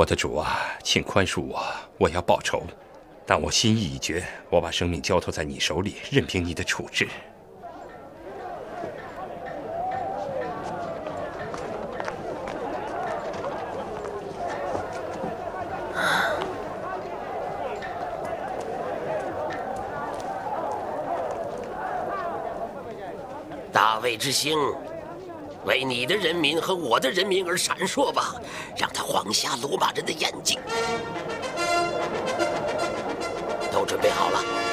我的主啊，请宽恕我，我要报仇。但我心意已决，我把生命交托在你手里，任凭你的处置。 大卫之星，为你的人民和我的人民而闪烁吧，让它晃瞎罗马人的眼睛。都准备好了。